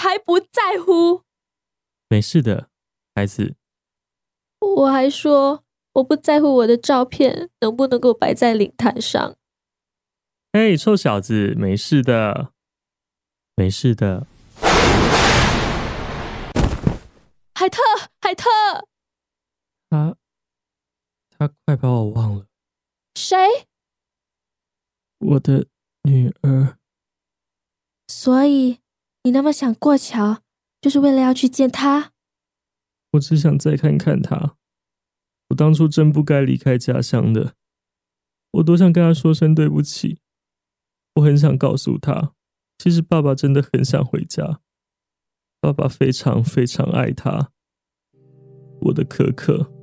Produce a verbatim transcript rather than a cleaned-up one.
还不在乎？ 没事的，孩子。 我还说我不在乎我的照片能不能够摆在灵坛上。 嘿，臭小子，没事的，没事的。 海特，海特， 他，他快把我忘了。 谁？ 我的女儿。 所以你那么想过桥，就是为了要去见她？ 我只想再看看她。我当初真不该离开家乡的，我多想跟她说声对不起。我很想告诉她，其实爸爸真的很想回家，爸爸非常非常爱她。我的可可。